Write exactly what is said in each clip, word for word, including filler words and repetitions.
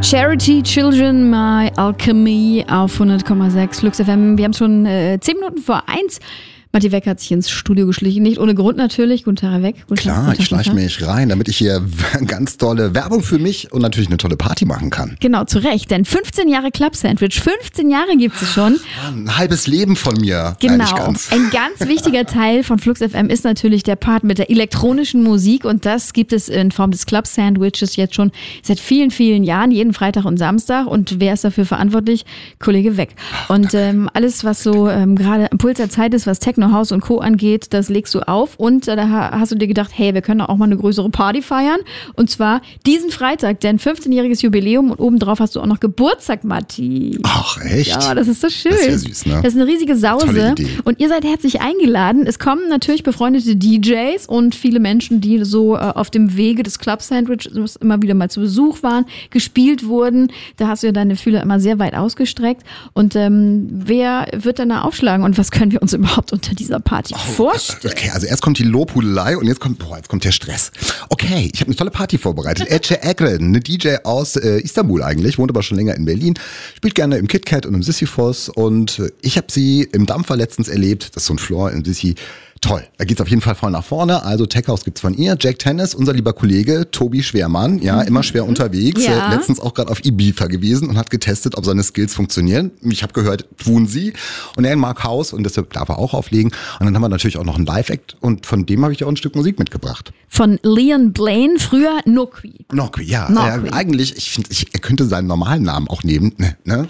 Charity Children, My Alchemy auf hundert Komma sechs Flux F M. Wir haben schon äh, zehn Minuten vor eins. Matti Weck hat sich ins Studio geschlichen, nicht ohne Grund natürlich. Guten Tag, Herr Weck. Guten Klar, Tag, ich schleiche mich rein, damit ich hier ganz tolle Werbung für mich und natürlich eine tolle Party machen kann. Genau, zu Recht, denn fünfzehn Jahre Club Sandwich, fünfzehn Jahre gibt es schon. Ein halbes Leben von mir. Genau, Nein, nicht ganz. Ein ganz wichtiger Teil von Flux F M ist natürlich der Part mit der elektronischen Musik und das gibt es in Form des Club Sandwiches jetzt schon seit vielen, vielen Jahren, jeden Freitag und Samstag. Und wer ist dafür verantwortlich? Kollege Weck. Und ähm, alles, was so ähm, gerade am Puls der Zeit ist, was Techno, House und Co. angeht, das legst du auf und äh, da hast du dir gedacht, hey, wir können doch auch mal eine größere Party feiern und zwar diesen Freitag, denn fünfzehnjähriges Jubiläum und obendrauf hast du auch noch Geburtstag, Matti. Ach, echt? Ja, das ist so schön. Das ist ja süß, ne? Das ist eine riesige Sause. Tolle Idee. Und ihr seid herzlich eingeladen. Es kommen natürlich befreundete D Js und viele Menschen, die so äh, auf dem Wege des Club Sandwiches immer wieder mal zu Besuch waren, gespielt wurden. Da hast du ja deine Fühler immer sehr weit ausgestreckt. Und ähm, wer wird dann da aufschlagen und was können wir uns überhaupt unter dieser Party Oh, vorstellen? Okay, also erst kommt die Lobhudelei und jetzt kommt, boah, jetzt kommt der Stress. Okay, ich habe eine tolle Party vorbereitet. Ece Egren, eine D J aus äh, Istanbul eigentlich, wohnt aber schon länger in Berlin, spielt gerne im KitKat und im Sisyphos und äh, ich habe sie im Dampfer letztens erlebt, das ist so ein Floor im Sissy. Toll, da geht's auf jeden Fall voll nach vorne. Also Tech House gibt's von ihr. Jack Tennis, unser lieber Kollege Tobi Schwermann, ja, immer schwer unterwegs. Ja. Äh, letztens auch gerade auf Ibiza gewesen und hat getestet, ob seine Skills funktionieren. Ich habe gehört, tun sie. Und er mag House und deshalb darf er auch auflegen. Und dann haben wir natürlich auch noch einen Live-Act und von dem habe ich auch ein Stück Musik mitgebracht. Von Leon Blaine, früher Noqui. Noqui, ja. Noqui. Äh, eigentlich, ich finde, ich, er könnte seinen normalen Namen auch nehmen. Ne?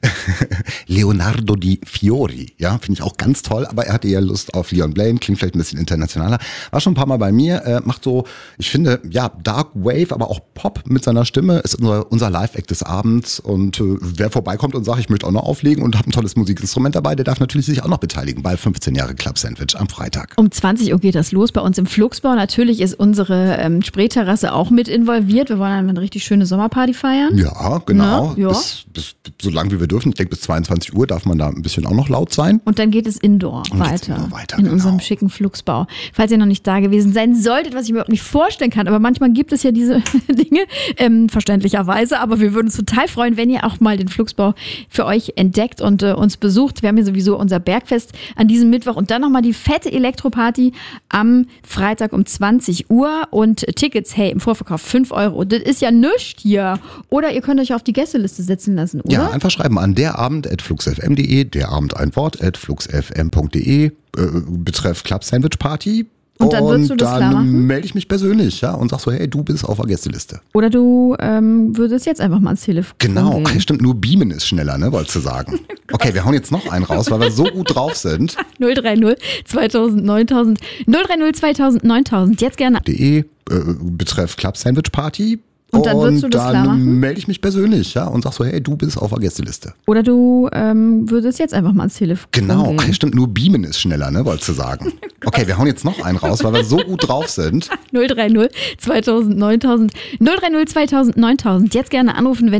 Leonardo Di Fiori, ja, finde ich auch ganz toll, aber er hatte ja Lust auf Leon Blaine, klingt vielleicht ein bisschen internationaler, war schon ein paar Mal bei mir, äh, macht so, ich finde, ja, Dark Wave, aber auch Pop mit seiner Stimme, ist unser, unser Live-Act des Abends und äh, wer vorbeikommt und sagt, ich möchte auch noch auflegen und habe ein tolles Musikinstrument dabei, der darf natürlich sich auch noch beteiligen bei fünfzehn Jahre Club Sandwich am Freitag. Um zwanzig Uhr geht das los bei uns im Fluxbau. Natürlich ist unsere ähm, Spreeterrasse auch mit involviert. Wir wollen eine richtig schöne Sommerparty feiern. Ja, genau, Na, ja. Bis, bis, so lange wie wir dürfen, ich denke bis zweiundzwanzig Uhr darf man da ein bisschen auch noch laut sein. Und dann geht es indoor Und weiter, geht's indoor weiter, in genau. unserem schicken Fluxbau. Falls ihr noch nicht da gewesen sein solltet, was ich mir überhaupt nicht vorstellen kann, aber manchmal gibt es ja diese Dinge, ähm, verständlicherweise, aber wir würden uns total freuen, wenn ihr auch mal den Fluxbau für euch entdeckt und äh, uns besucht. Wir haben hier sowieso unser Bergfest an diesem Mittwoch und dann nochmal die fette Elektroparty am Freitag um zwanzig Uhr und Tickets, hey, im Vorverkauf fünf Euro. Das ist ja nichts hier. Oder ihr könnt euch auf die Gästeliste setzen lassen, oder? Ja, einfach schreiben an derabend at fluxfm punkt de, derabend ein Wort at fluxfm punkt de, äh, betreff Club Sandwich Party. Und dann würdest du das klar machen? dann melde ich mich persönlich, ja, und sag so, hey, du bist auf der Gästeliste. Oder du ähm, würdest jetzt einfach mal ans Telefon Genau, gehen. stimmt, nur beamen ist schneller, ne, wolltest du sagen. Okay, wir hauen jetzt noch einen raus, weil wir so gut drauf sind. null drei null zweitausend neuntausend null drei null zweitausend neuntausend Jetzt gerne. De, äh, betreff Club Sandwich Party. Und dann würdest du das klar dann machen? melde ich mich persönlich, ja, und sag so, hey, du bist auf der Gästeliste. Oder du ähm, würdest jetzt einfach mal ans Telefon Genau, gehen. stimmt, nur beamen ist schneller, ne, wolltest du sagen. Okay, wir hauen jetzt noch einen raus, weil wir so gut drauf sind. null drei null zweitausend neuntausend null drei null zweitausend neuntausend Jetzt gerne anrufen, wenn